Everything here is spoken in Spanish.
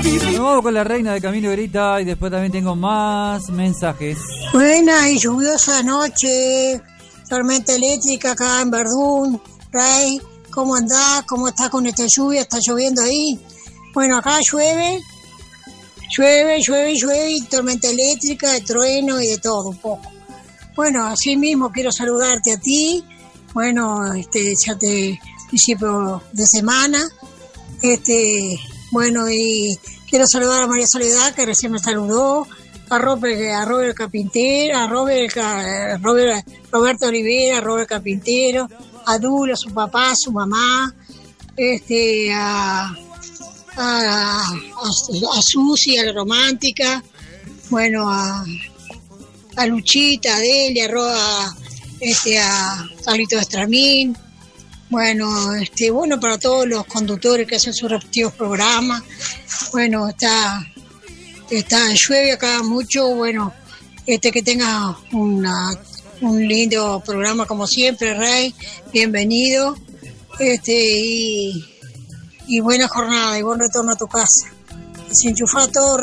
Nos vamos con la reina de Camilo Grita y después también tengo más mensajes. Buena y lluviosa noche, tormenta eléctrica acá en Verdún. Ray, ¿cómo andás? ¿Cómo estás con esta lluvia? ¿Está lloviendo ahí? Bueno, acá llueve, y tormenta eléctrica, de trueno y de todo un poco. Bueno, así mismo quiero saludarte a ti. Bueno, ya te principio de semana. Bueno, y quiero saludar a María Soledad, que recién me saludó, a Robert Carpintero, a Roberto Olivera, a Robert Carpintero, a Dula, a su papá, a su mamá, a Susi, a la romántica, bueno, a Luchita, a Delia, a Carlito Estramín, bueno, para todos los conductores que hacen sus respectivos programas. Bueno, llueve acá mucho, bueno, que tenga un lindo programa como siempre, Rey, bienvenido, y buena jornada y buen retorno a tu casa. Desenchufá todo,